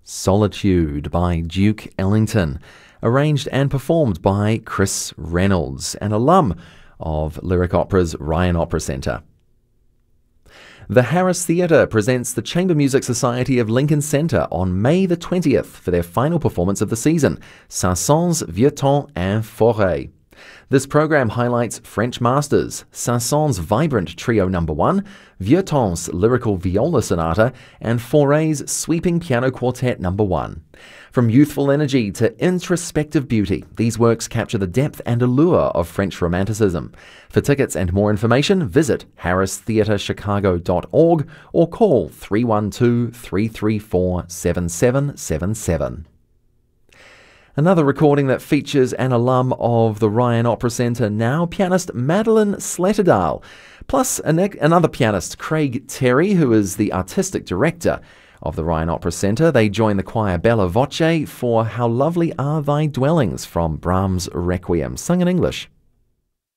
Solitude by Duke Ellington, arranged and performed by Chris Reynolds, an alum of Lyric Opera's Ryan Opera Centre. The Harris Theatre presents the Chamber Music Society of Lincoln Centre on May the 20th for their final performance of the season, Saint-Saëns, Vieux Temps and Forêt. This program highlights French masters, Saint-Saëns' vibrant Trio No. 1, Vieux Temps' lyrical viola sonata, and Forêt's sweeping piano quartet No. 1. From youthful energy to introspective beauty, these works capture the depth and allure of French Romanticism. For tickets and more information, visit harristheatrechicago.org or call 312-334-7777. Another recording that features an alum of the Ryan Opera Centre now, pianist Madeline Sletterdal, plus another pianist, Craig Terry, who is the artistic director of the Ryan Opera Centre. They join the choir Bella Voce for How Lovely Are Thy Dwellings from Brahms' Requiem, sung in English.